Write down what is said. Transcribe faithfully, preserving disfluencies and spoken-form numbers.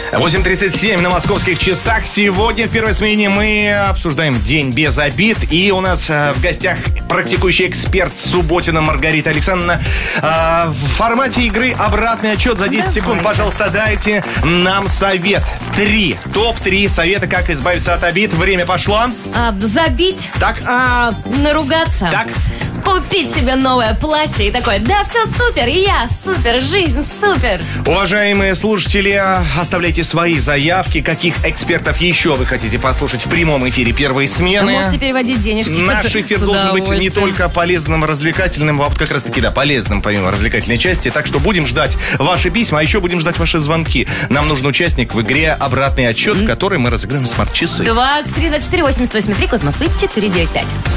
восемь тридцать семь на московских часах. Сегодня в первой смене мы обсуждаем День без обид. И у нас э, в гостях практикующий эксперт Субботина Маргарита Александровна. Э, в формате игры обратный отчет за десять секунд. Пожалуйста, дайте нам совет. Три. топ три совета, как избавиться от обид. Время пошло. А, забить. Так. А, наругаться. Так. Купить себе новое платье и такое: да, все супер, и я супер, жизнь супер. Уважаемые слушатели, оставляйте свои заявки. Каких экспертов еще вы хотите послушать в прямом эфире первой смены? Вы можете переводить денежки. Наш эфир должен быть не только полезным, развлекательным, а вот как раз таки, да, полезным, помимо развлекательной части. Так что будем ждать ваши письма, а еще будем ждать ваши звонки. Нам нужен участник в игре «Обратный отчет», в которой мы разыграем смарт-часы. двадцать три двадцать четыре восемьдесят восемь три, код Москвы четыреста девяносто пять.